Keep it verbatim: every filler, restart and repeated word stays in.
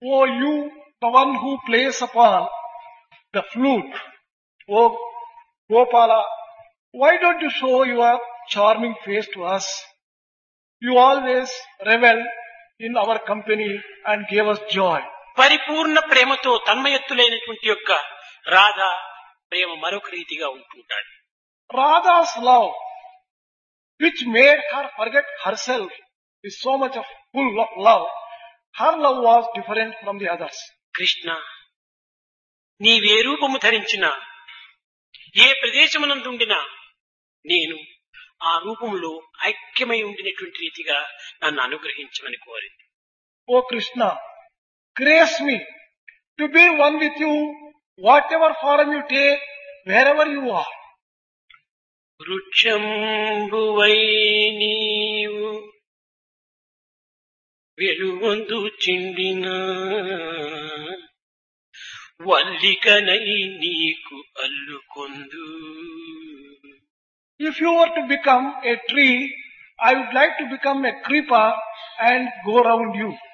Oh, you, the one who plays upon the flute. Oh, Gopala, why don't you show your charming face to us? You always revel in our company and gave us joy. పరిపూర్ణ ప్రేమతో తన్మయత్తులైనటువంటి యొక్క రాధ ప్రేమ మరొక రీతిగా ఉంటుంటాడు. Radha's love, which made her forget herself, is so much of full of love. Her love was different from the others. Krishna, నీవే రూపము ధరించిన ఏ ప్రదేశమునందుండినా నేను ఆ రూపంలో ఐక్యమై ఉండినటువంటి రీతిగా నన్ను అనుగ్రహించమని కోరింది. O Krishna, grace me to be one with you, whatever form you take, wherever you are. వృక్షంబువై నీవు వెలుగొందు చిండిన వల్లికనై నీకు అల్లుకొందు. If you were to become a tree, I would like to become a creeper and go around you.